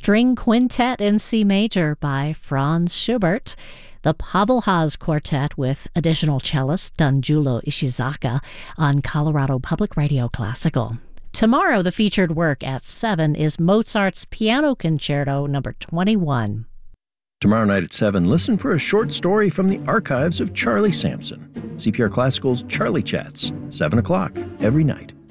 String Quintet in C Major by Franz Schubert, the Pavel Haas Quartet with additional cellist Danjuro Ishizaka on Colorado Public Radio Classical. Tomorrow, the featured work at 7 is Mozart's Piano Concerto No. 21. Tomorrow night at 7, listen for a short story from the archives of Charlie Sampson. CPR Classical's Charlie Chats, 7 o'clock every night.